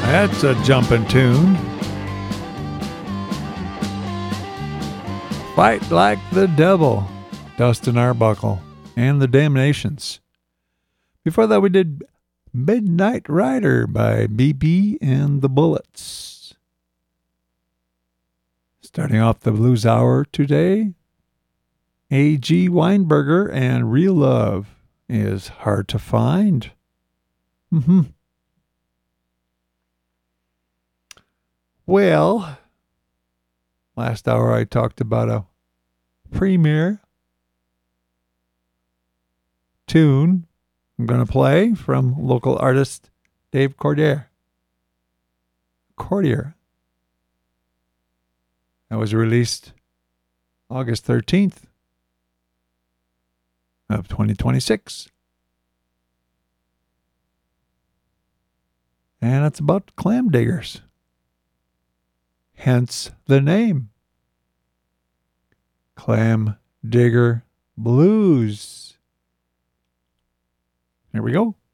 That's a jumping tune. Fight Like the Devil, Dustin Arbuckle, and the Damnations. Before that, we did Midnight Rider by BB and the Bullets. Starting off the Blues Hour today, A.G. Weinberger and Real Love is Hard to Find. Well, last hour I talked about a premiere tune I'm going to play from local artist Dave Cordier. That was released August 13th of 2026. And it's about clam diggers. Hence the name. Clam Digger Blues. Here we go.